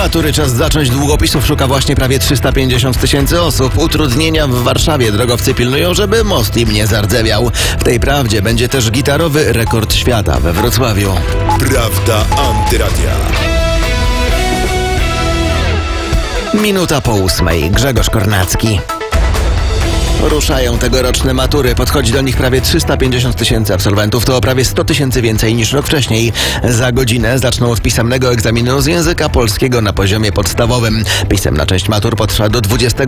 Matury czas zacząć. Długopisów szuka właśnie prawie 350 000 osób. Utrudnienia w Warszawie. Drogowcy pilnują, żeby most im nie zardzewiał. W tej prawdzie będzie też gitarowy rekord świata we Wrocławiu. Prawda Antyradia. Minuta po 8. Grzegorz Kornacki. Ruszają tegoroczne matury. Podchodzi do nich prawie 350 000 absolwentów. To o prawie 100 000 więcej niż rok wcześniej. Za godzinę zaczną od pisemnego egzaminu z języka polskiego na poziomie podstawowym. Pisemna część matur potrwa do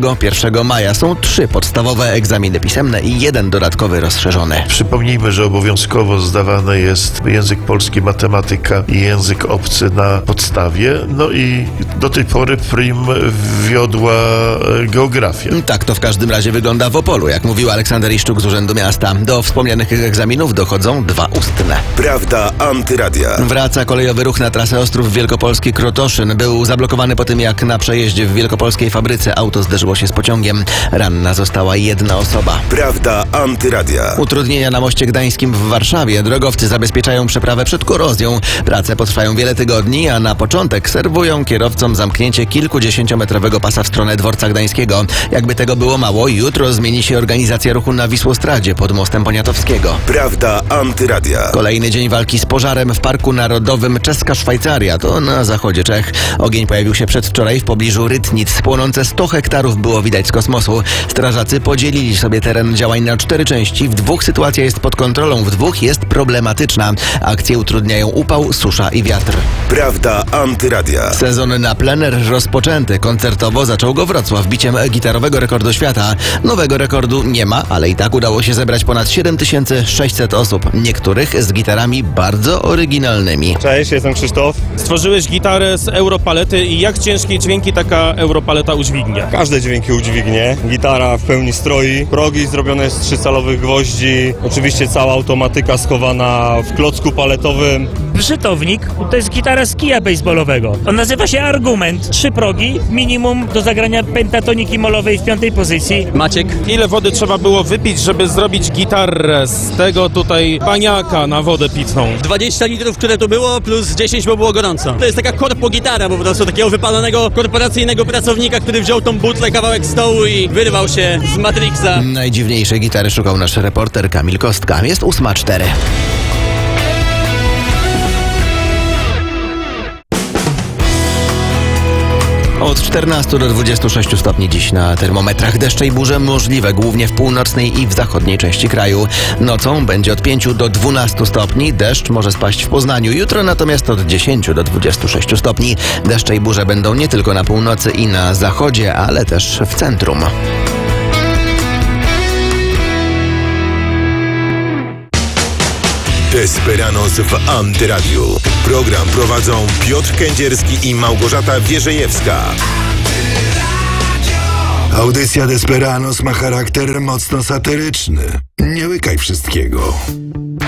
21 maja. Są 3 podstawowe egzaminy pisemne i 1 dodatkowy rozszerzony. Przypomnijmy, że obowiązkowo zdawany jest język polski, matematyka i język obcy na podstawie. No i do tej pory prim wiodła geografia. Tak to w każdym razie wygląda w Opolu, jak mówił Aleksander Iszczuk z Urzędu Miasta. Do wspomnianych egzaminów dochodzą 2 ustne. Prawda Antyradia. Wraca kolejowy ruch na trasę Ostrów Wielkopolski-Krotoszyn. Był zablokowany po tym, jak na przejeździe w wielkopolskiej fabryce auto zderzyło się z pociągiem. Ranna została 1 osoba. Prawda Antyradia. Utrudnienia na moście gdańskim w Warszawie. Drogowcy zabezpieczają przeprawę przed korozją. Prace potrwają wiele tygodni, a na początek serwują kierowcom zamknięcie kilkudziesięciometrowego pasa w stronę dworca gdańskiego. Jakby tego było mało, jutro zmieni się organizacja ruchu na Wisłostradzie pod mostem Poniatowskiego. Prawda Antyradia. Kolejny dzień walki z pożarem w Parku Narodowym Czeska Szwajcaria, to na zachodzie Czech. Ogień pojawił się przedwczoraj w pobliżu Rytnic. Płonące 100 hektarów było widać z kosmosu. Strażacy podzielili sobie teren działań na 4 części. W 2 sytuacja jest pod kontrolą, w 2 jest problematyczna. Akcje utrudniają upał, susza i wiatr. Prawda Antyradia. Sezon na plener rozpoczęty. Koncertowo zaczął go Wrocław biciem gitarowego rekordu świata. Nowego rekordu nie ma, ale i tak udało się zebrać ponad 7600 osób. Niektórych z gitarami bardzo oryginalnymi. Cześć, jestem Krzysztof. Stworzyłeś gitarę z europalety i jak ciężkie dźwięki taka europaleta udźwignie? Każde dźwięki udźwignie. Gitara w pełni stroi. Progi zrobione z 3-calowych gwoździ. Oczywiście cała automatyka schowana w klocku paletowym. Brzytownik to jest gitara z kija baseballowego. On nazywa się Argument. 3 progi, minimum do zagrania pentatoniki molowej w 5. pozycji. Maciek. Ile wody trzeba było wypić, żeby zrobić gitarę z tego tutaj baniaka na wodę pitną? 20 litrów, które tu było, plus 10, bo było gorąco. To jest taka korpo gitara po prostu, takiego wypalonego korporacyjnego pracownika, który wziął tą butlę, kawałek stołu i wyrwał się z Matrixa. Najdziwniejszej gitary szukał nasz reporter Kamil Kostka. Jest 8:04. Od 14 do 26 stopni dziś na termometrach. Deszcze i burze możliwe głównie w północnej i w zachodniej części kraju. Nocą będzie od 5 do 12 stopni. Deszcz może spaść w Poznaniu. Jutro natomiast od 10 do 26 stopni. Deszcze i burze będą nie tylko na północy i na zachodzie, ale też w centrum. Desperanos w Antyradiu. Program prowadzą Piotr Kędzierski i Małgorzata Wierzejewska. Audycja Desperanos ma charakter mocno satyryczny. Nie łykaj wszystkiego.